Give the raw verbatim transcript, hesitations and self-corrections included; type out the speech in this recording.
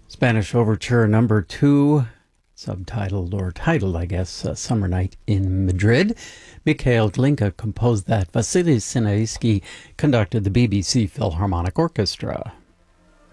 Spanish Overture number two, subtitled or titled, I guess, uh, Summer Night in Madrid. Mikhail Glinka composed that. Vasily Sinaisky conducted the B B C Philharmonic Orchestra.